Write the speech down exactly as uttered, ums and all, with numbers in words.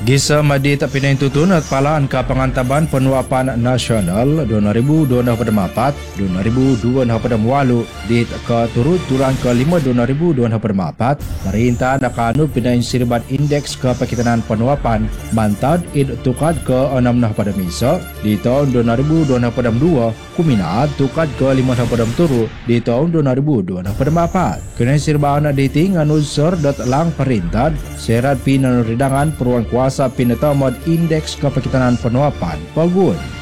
Gisa madit pinahintutun at palaan kapangantaban Panuapan Nasional dua ribu dua puluh empat dua ribu dua puluh delapan dit keturut turang ke lima dua ribu dua puluh empat perintah nakanu pinahinsirban indeks kepakitanan Panuapan mantad id tukad ke enam pada misa di tahun dua ribu dua puluh dua kuminaat tukad ke lima pada turu di tahun dua ribu dua puluh empat kinahinsirban dating anusur dot lang perintah serat pinanuridangan peruan kuasa pinatamad indeks kepakitanan Panuapan Pagun.